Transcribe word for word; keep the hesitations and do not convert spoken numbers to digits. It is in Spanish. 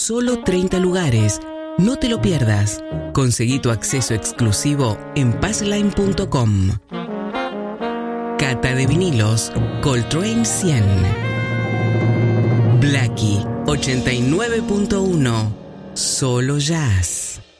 Solo treinta lugares. No te lo pierdas. Conseguí tu acceso exclusivo en passline punto com. Cata de vinilos Coltrane cien. Blackie ochenta y nueve punto uno. Solo jazz.